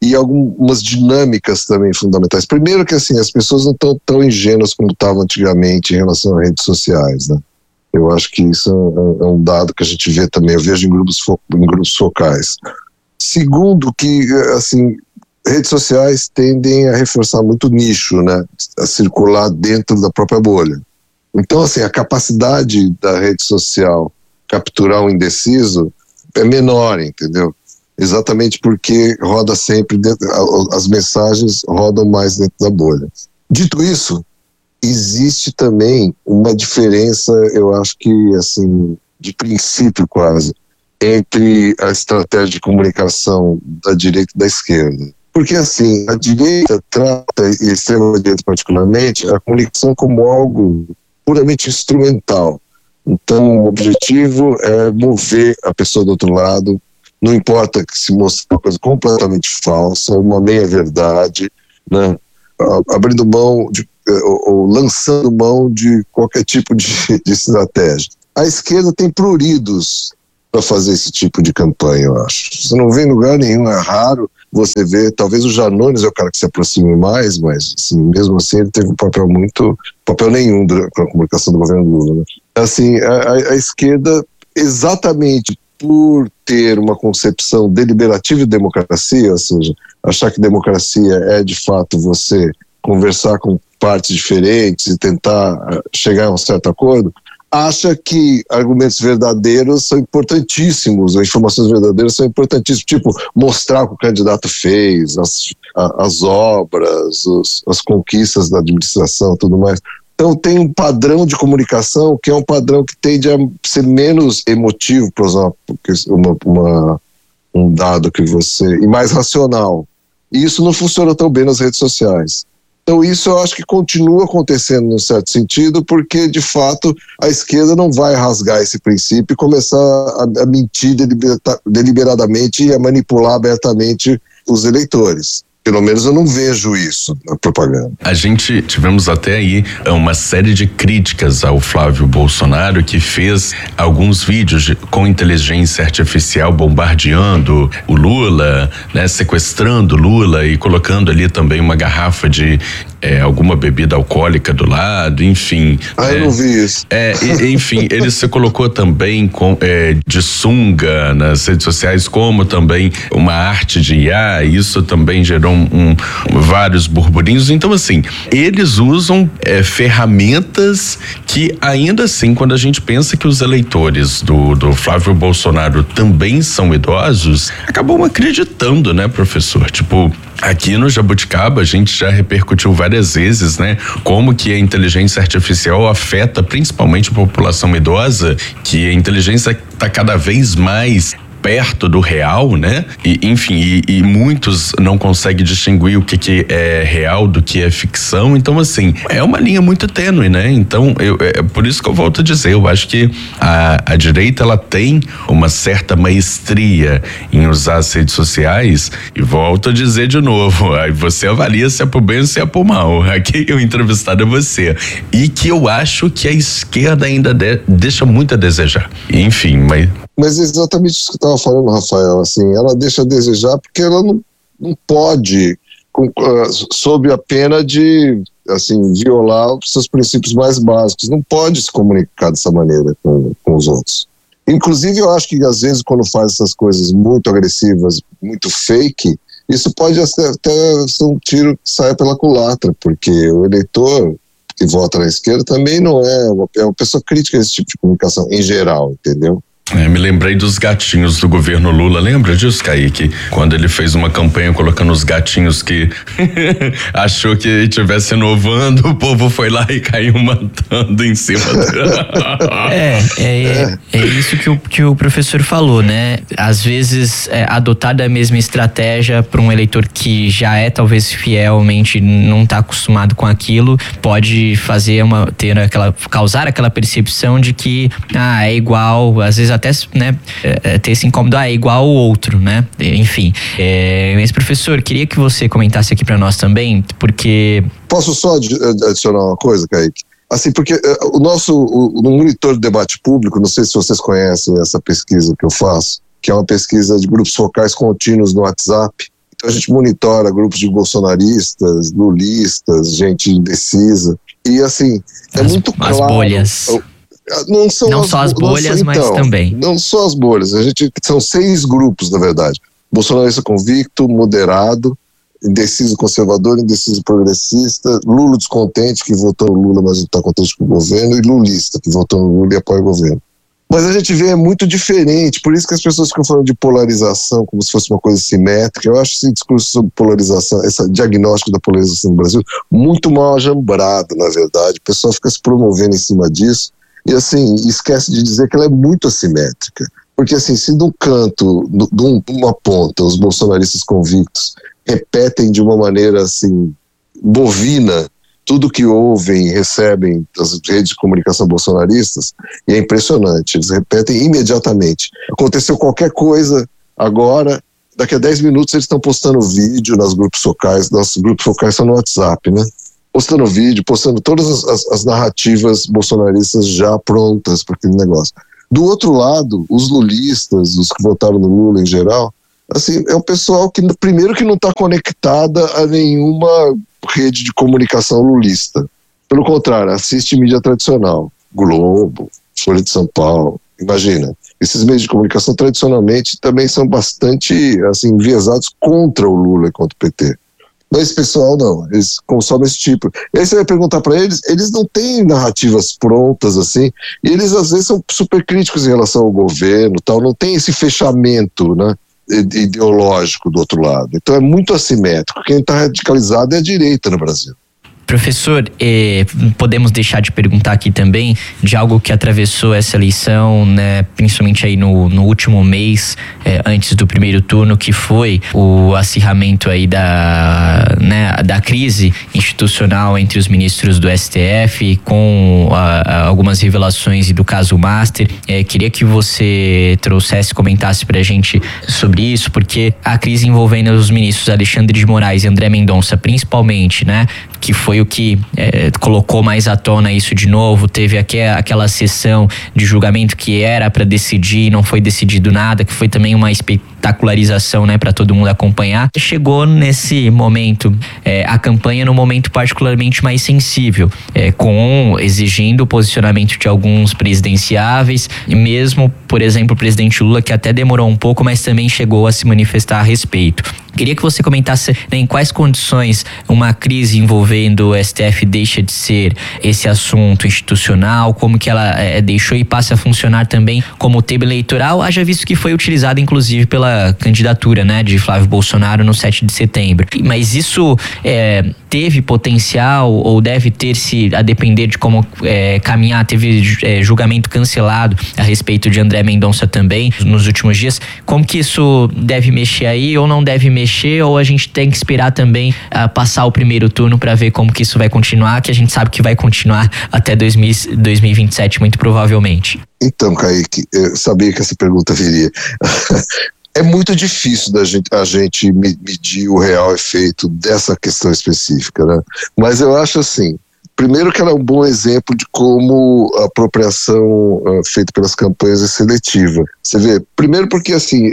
e algumas dinâmicas também fundamentais. Primeiro que assim, as pessoas não estão tão ingênuas como estavam antigamente em relação às redes sociais, né? Eu acho que isso é um dado que a gente vê também, eu vejo em grupos focais. Segundo que, assim, redes sociais tendem a reforçar muito nicho, né? A circular dentro da própria bolha. Então, assim, a capacidade da rede social capturar um indeciso é menor, entendeu? Exatamente porque roda sempre dentro, as mensagens rodam mais dentro da bolha. Dito isso, existe também uma diferença, eu acho que assim, de princípio quase, entre a estratégia de comunicação da direita e da esquerda. Porque assim, a direita trata, e a extrema-direita particularmente, a comunicação como algo puramente instrumental. Então, o objetivo é mover a pessoa do outro lado. Não importa que se mostre uma coisa completamente falsa, uma meia-verdade, né? Abrindo mão ou lançando mão de qualquer tipo de estratégia. A esquerda tem pruridos para fazer esse tipo de campanha, eu acho. Você não vê em lugar nenhum, é raro você ver, talvez o Janones é o cara que se aproxime mais, mas assim, mesmo assim ele teve papel nenhum na comunicação do governo Lula, né? Assim, a esquerda, exatamente por ter uma concepção deliberativa de democracia, ou seja, achar que democracia é de fato você conversar com partes diferentes e tentar chegar a um certo acordo, acha que argumentos verdadeiros são importantíssimos, as informações verdadeiras são importantíssimas, tipo mostrar o que o candidato fez, as obras, as conquistas da administração, tudo mais. Então tem um padrão de comunicação que é um padrão que tende a ser menos emotivo, para usar um dado que e mais racional. E isso não funciona tão bem nas redes sociais. Então isso eu acho que continua acontecendo num certo sentido, porque de fato a esquerda não vai rasgar esse princípio e começar a mentir deliberadamente e a manipular abertamente os eleitores. Pelo menos eu não vejo isso na propaganda. A gente tivemos até aí uma série de críticas ao Flávio Bolsonaro, que fez alguns vídeos com inteligência artificial bombardeando o Lula, né, sequestrando Lula e colocando ali também uma garrafa de alguma bebida alcoólica do lado, enfim. Eu não vi isso. Enfim, ele se colocou também de sunga nas redes sociais, como também uma arte de IA, isso também gerou vários burburinhos. Então, assim, eles usam ferramentas que, ainda assim, quando a gente pensa que os eleitores do Flávio Bolsonaro também são idosos, acabam acreditando, né, professor? Tipo, aqui no Jabuticaba a gente já repercutiu várias vezes, né, como que a inteligência artificial afeta principalmente a população idosa, que a inteligência está cada vez mais perto do real, né? E muitos não conseguem distinguir o que é real do que é ficção. Então, assim, é uma linha muito tênue, né? Então, por isso que eu volto a dizer, eu acho que a direita, ela tem uma certa maestria em usar as redes sociais, e volto a dizer de novo, aí você avalia se é pro bem ou se é pro mal. Aqui o entrevistado é você. E que eu acho que a esquerda ainda deixa muito a desejar. Enfim, Mas é exatamente isso que eu estava falando, Rafael, assim, ela deixa a desejar porque ela não pode, sob a pena de, assim, violar os seus princípios mais básicos, não pode se comunicar dessa maneira com os outros. Inclusive, eu acho que às vezes quando faz essas coisas muito agressivas, muito fake, isso pode até ser um tiro que saia pela culatra, porque o eleitor que vota na esquerda também não é uma pessoa crítica a esse tipo de comunicação em geral, entendeu? Me lembrei dos gatinhos do governo Lula, lembra disso, Kaique? Quando ele fez uma campanha colocando os gatinhos que achou que estivesse inovando, o povo foi lá e caiu matando em cima É isso que o professor falou, né? Às vezes adotar da mesma estratégia para um eleitor que já é talvez fielmente não está acostumado com aquilo, pode causar aquela percepção de que é igual, às vezes até, né, ter esse incômodo, é igual ao outro, né? Enfim. Mas, professor, queria que você comentasse aqui para nós também, porque... Posso só adicionar uma coisa, Kaique? Assim, porque no monitor de debate público, não sei se vocês conhecem essa pesquisa que eu faço, que é uma pesquisa de grupos focais contínuos no WhatsApp. Então a gente monitora grupos de bolsonaristas, lulistas, gente indecisa. E assim, muito claro. As bolhas. Não só as bolhas, mas também. Não só as bolhas. São 6 grupos, na verdade. Bolsonarista convicto, moderado, indeciso conservador, indeciso progressista, Lula descontente, que votou no Lula, mas não está contente com o governo, e lulista, que votou no Lula e apoia o governo. Mas a gente vê, é muito diferente, por isso que as pessoas ficam falando de polarização como se fosse uma coisa simétrica. Eu acho esse discurso sobre polarização, esse diagnóstico da polarização no Brasil, muito mal ajambrado, na verdade. O pessoal fica se promovendo em cima disso e, assim, esquece de dizer que ela é muito assimétrica. Porque, assim, se de um canto, de uma ponta, os bolsonaristas convictos repetem de uma maneira, assim, bovina, tudo que ouvem e recebem das redes de comunicação bolsonaristas, e é impressionante, eles repetem imediatamente. Aconteceu qualquer coisa agora, daqui a 10 minutos eles estão postando vídeo nos grupos focais, nossos grupos focais são no WhatsApp, né? Postando vídeo, postando todas as narrativas bolsonaristas já prontas para aquele negócio. Do outro lado, os lulistas, os que votaram no Lula em geral, assim, é um pessoal que, primeiro, que não está conectada a nenhuma rede de comunicação lulista. Pelo contrário, assiste mídia tradicional, Globo, Folha de São Paulo, imagina. Esses meios de comunicação tradicionalmente também são bastante, assim, enviesados contra o Lula e contra o PT. Mas esse pessoal não, eles consomem esse tipo. E aí você vai perguntar para eles, eles não têm narrativas prontas assim, e eles às vezes são super críticos em relação ao governo, tal, não tem esse fechamento, né, ideológico do outro lado. Então é muito assimétrico. Quem está radicalizado é a direita no Brasil. Professor, podemos deixar de perguntar aqui também de algo que atravessou essa eleição, né, principalmente aí no último mês, antes do primeiro turno, que foi o acirramento aí da crise institucional entre os ministros do STF, com algumas revelações do caso Master. Queria que você comentasse pra gente sobre isso, porque a crise envolvendo os ministros Alexandre de Moraes e André Mendonça, principalmente, né, que foi o que colocou mais à tona isso de novo. Teve aquela sessão de julgamento que era para decidir, não foi decidido nada, que foi também uma espetacularização, né, para todo mundo acompanhar. Chegou nesse momento, a campanha num momento particularmente mais sensível, exigindo o posicionamento de alguns presidenciáveis, e mesmo, por exemplo, o presidente Lula, que até demorou um pouco, mas também chegou a se manifestar a respeito. Queria que você comentasse, né, em quais condições uma crise envolvendo o STF deixa de ser esse assunto institucional, como que ela deixou e passa a funcionar também como tema eleitoral, haja visto que foi utilizada inclusive pela candidatura, né, de Flávio Bolsonaro no 7 de setembro. Mas isso teve potencial ou deve ter-se, a depender de como caminhar, teve julgamento cancelado a respeito de André Mendonça também nos últimos dias. Como que isso deve mexer aí ou não deve mexer, ou a gente tem que esperar também passar o primeiro turno para ver como que isso vai continuar, que a gente sabe que vai continuar até 2027 muito provavelmente? Então, Kaique, eu sabia que essa pergunta viria. É muito difícil a gente medir o real efeito dessa questão específica, né? Mas eu acho assim, primeiro que ela é um bom exemplo de como a apropriação feita pelas campanhas é seletiva. Você vê, primeiro porque assim,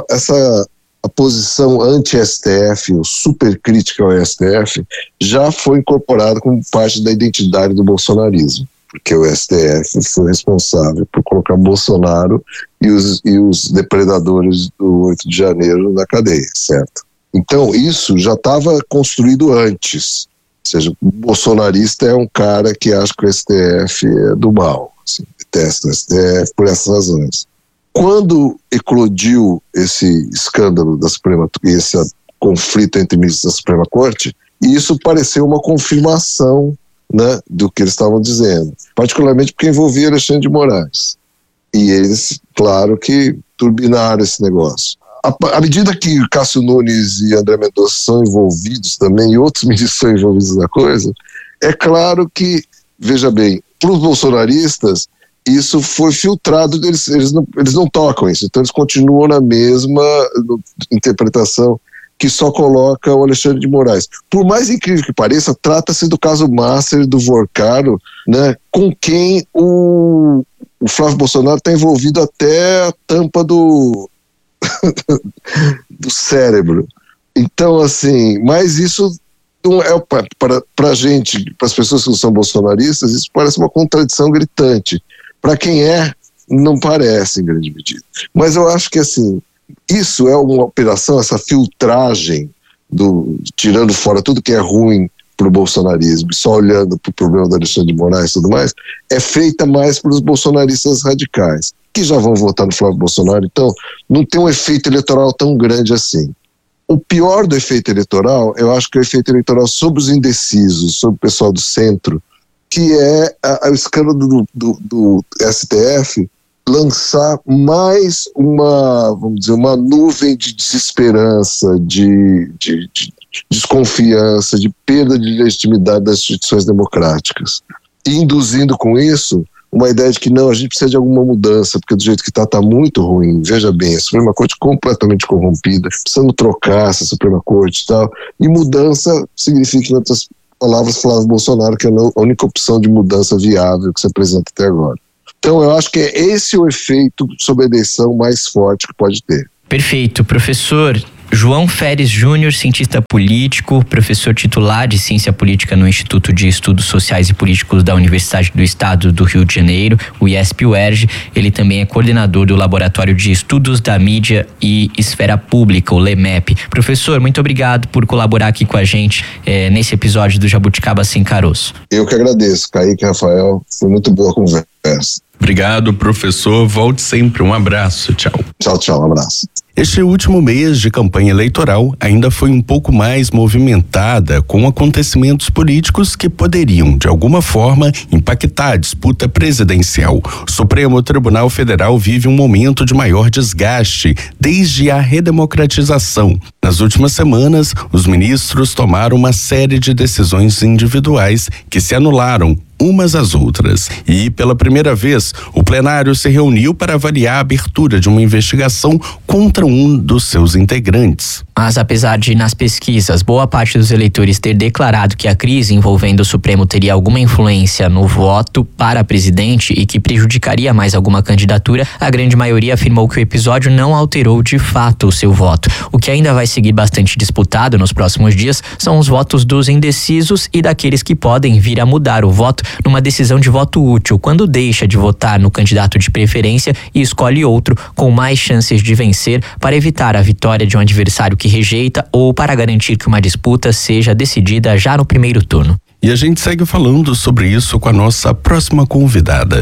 a posição anti-STF, ou super crítica ao STF, já foi incorporada como parte da identidade do bolsonarismo, porque o STF foi responsável por colocar Bolsonaro e os depredadores do 8 de janeiro na cadeia, certo? Então isso já estava construído antes, ou seja, o bolsonarista é um cara que acha que o STF é do mal, assim, detesta o STF por essas razões. Quando eclodiu esse escândalo da Suprema, esse conflito entre ministros da Suprema Corte, isso pareceu uma confirmação, né, do que eles estavam dizendo, particularmente porque envolvia Alexandre de Moraes. E eles, claro que turbinaram esse negócio. À medida que Cássio Nunes e André Mendonça são envolvidos também, e outros ministros são envolvidos na coisa, é claro que, veja bem, para os bolsonaristas, isso foi filtrado, eles não tocam isso, então eles continuam na mesma interpretação que só coloca o Alexandre de Moraes. Por mais incrível que pareça, trata-se do caso Master, do Vorcaro, né, com quem o Flávio Bolsonaro está envolvido até a tampa do cérebro. Então, assim, mas isso não é para gente, para as pessoas que não são bolsonaristas, isso parece uma contradição gritante. Para quem não parece em grande medida. Mas eu acho que, assim, isso é uma operação, essa filtragem, tirando fora tudo que é ruim para o bolsonarismo, só olhando para o problema do Alexandre de Moraes e tudo mais, é feita mais para os bolsonaristas radicais, que já vão votar no Flávio Bolsonaro, então não tem um efeito eleitoral tão grande assim. O pior do efeito eleitoral, eu acho que é o efeito eleitoral sobre os indecisos, sobre o pessoal do centro, que é o escândalo do STF lançar mais uma nuvem de desesperança, de desconfiança, de perda de legitimidade das instituições democráticas. E induzindo com isso uma ideia de que não, a gente precisa de alguma mudança, porque do jeito que está muito ruim. Veja bem, a Suprema Corte completamente corrompida, precisamos trocar essa Suprema Corte e tal. E mudança significa, em outras palavras, Flávio Bolsonaro, que é a única opção de mudança viável que se apresenta até agora. Então eu acho que é esse o efeito sobre a eleição mais forte que pode ter. Perfeito, professor. João Feres Júnior, cientista político, professor titular de Ciência Política no Instituto de Estudos Sociais e Políticos da Universidade do Estado do Rio de Janeiro, o IESP-UERJ. Ele também é coordenador do Laboratório de Estudos da Mídia e Esfera Pública, o LEMEP. Professor, muito obrigado por colaborar aqui com a gente nesse episódio do Jabuticaba Sem Caroço. Eu que agradeço, Kaique e Rafael, foi muito boa a conversa. Obrigado, professor. Volte sempre. Um abraço. Tchau. Tchau, um abraço. Este último mês de campanha eleitoral ainda foi um pouco mais movimentada, com acontecimentos políticos que poderiam, de alguma forma, impactar a disputa presidencial. O Supremo Tribunal Federal vive um momento de maior desgaste desde a redemocratização. Nas últimas semanas, os ministros tomaram uma série de decisões individuais que se anularam umas às outras. E, pela primeira vez, o plenário se reuniu para avaliar a abertura de uma investigação contra um dos seus integrantes. Mas, apesar de, nas pesquisas, boa parte dos eleitores ter declarado que a crise envolvendo o Supremo teria alguma influência no voto para presidente e que prejudicaria mais alguma candidatura, a grande maioria afirmou que o episódio não alterou de fato o seu voto. O que ainda vai seguir bastante disputado nos próximos dias são os votos dos indecisos e daqueles que podem vir a mudar o voto numa decisão de voto útil, quando deixa de votar no candidato de preferência e escolhe outro com mais chances de vencer para evitar a vitória de um adversário que rejeita ou para garantir que uma disputa seja decidida já no primeiro turno. E a gente segue falando sobre isso com a nossa próxima convidada.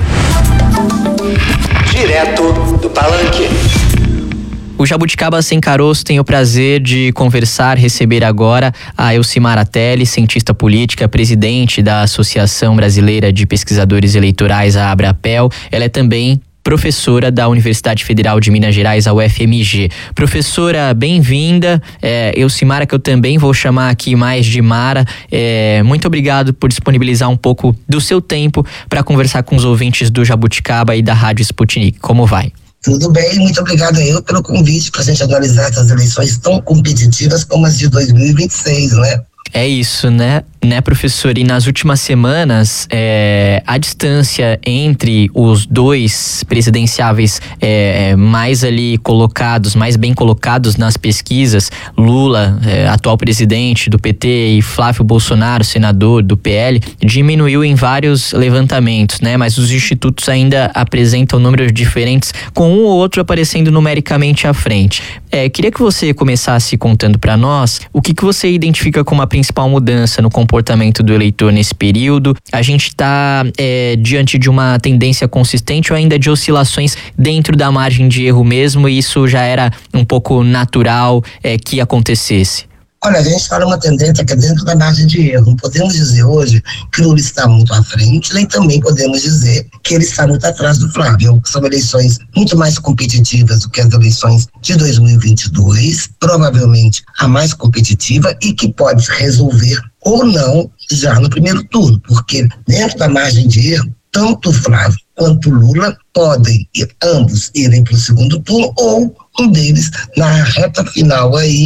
Direto do Palanque. O Jabuticaba Sem Caroço tem o prazer de receber agora a Elcimara Telli, cientista política, presidente da Associação Brasileira de Pesquisadores Eleitorais, a Abrapel. Ela é também professora da Universidade Federal de Minas Gerais, a UFMG. Professora, bem-vinda. Elcimara, que eu também vou chamar aqui mais de Mara. Muito obrigado por disponibilizar um pouco do seu tempo para conversar com os ouvintes do Jabuticaba e da Rádio Sputnik. Como vai? Tudo bem, muito obrigado pelo convite para a gente analisar essas eleições tão competitivas como as de 2026, né? É isso, né, professor? E nas últimas semanas, a distância entre os dois presidenciáveis mais ali colocados, mais bem colocados nas pesquisas, Lula, atual presidente do PT, e Flávio Bolsonaro, senador do PL, diminuiu em vários levantamentos, né? Mas os institutos ainda apresentam números diferentes, com um ou outro aparecendo numericamente à frente. Queria que você começasse contando para nós o que você identifica como a principal mudança no comportamento do eleitor nesse período. A gente está diante de uma tendência consistente ou ainda de oscilações dentro da margem de erro mesmo, e isso já era um pouco natural que acontecesse? Olha, a gente está numa tendência que é dentro da margem de erro. Não podemos dizer hoje que o Lula está muito à frente, nem também podemos dizer que ele está muito atrás do Flávio. São eleições muito mais competitivas do que as eleições de 2022, provavelmente a mais competitiva, e que pode resolver ou não já no primeiro turno, porque dentro da margem de erro, tanto o Flávio quanto o Lula podem ambos irem para o segundo turno, ou um deles na reta final aí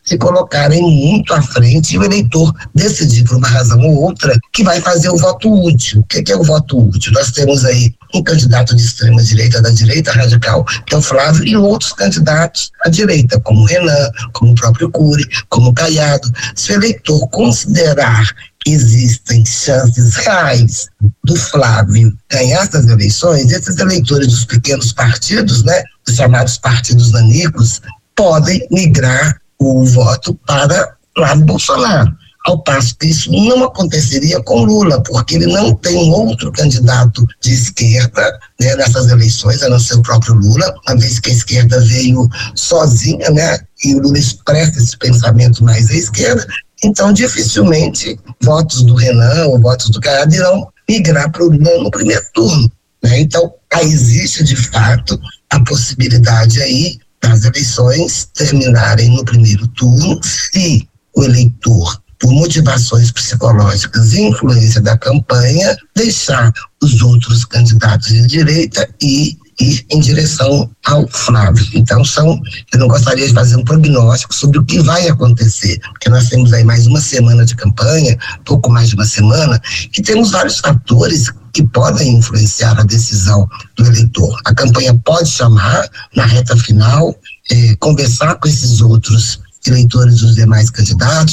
se colocarem muito à frente e o eleitor decidir por uma razão ou outra que vai fazer o voto útil. O que é o voto útil? Nós temos aí um candidato de extrema direita, da direita radical, que é o Flávio, e outros candidatos à direita, como o Renan, como o próprio Cury, como o Caiado. Se o eleitor considerar que existem chances reais do Flávio ganhar essas eleições, esses eleitores dos pequenos partidos, né, os chamados partidos nanicos, podem migrar o voto para Flávio Bolsonaro. Ao passo que isso não aconteceria com Lula, porque ele não tem outro candidato de esquerda, né, nessas eleições, a não ser o próprio Lula, uma vez que a esquerda veio sozinha, né, e o Lula expressa esse pensamento mais à esquerda. Então, dificilmente, votos do Renan ou votos do Caiado irão migrar para o Lula no primeiro turno, né? Então, existe, de fato, a possibilidade aí das eleições terminarem no primeiro turno, se o eleitor, por motivações psicológicas e influência da campanha, deixar os outros candidatos de direita e ir em direção ao Flávio. Então, eu não gostaria de fazer um prognóstico sobre o que vai acontecer, porque nós temos aí mais uma semana de campanha, pouco mais de uma semana, e temos vários fatores que podem influenciar a decisão do eleitor. A campanha pode chamar, na reta final, conversar com esses outros eleitores dos demais candidatos,